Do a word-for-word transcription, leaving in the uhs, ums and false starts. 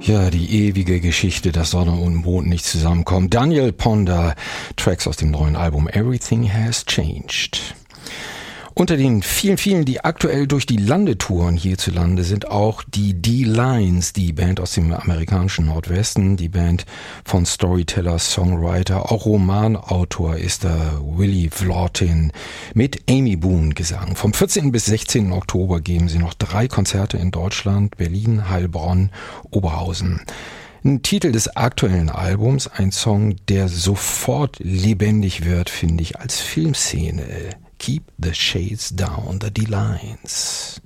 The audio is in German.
Ja, die ewige Geschichte, dass Sonne und Mond nicht zusammenkommen. Daniel Ponder, Tracks aus dem neuen Album Everything Has Changed. Unter den vielen, vielen, die aktuell durch die Lande touren hierzulande, sind auch die D-Lines, die Band aus dem amerikanischen Nordwesten, die Band von Storyteller, Songwriter, auch Romanautor ist da Willie Vlautin mit Amy Boone Gesang. Vom vierzehnten bis sechzehnten Oktober geben sie noch drei Konzerte in Deutschland, Berlin, Heilbronn, Oberhausen. Ein Titel des aktuellen Albums, ein Song, der sofort lebendig wird, finde ich, als Filmszene. Keep the Shades Down, the D-Lines.